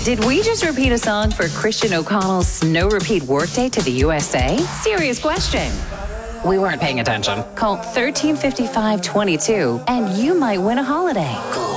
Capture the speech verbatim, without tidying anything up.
Did we just repeat a song for Christian O'Connell's No Repeat Workday to the U S A? Serious question. We weren't paying attention. Call thirteen fifty-five twenty-two and you might win a holiday.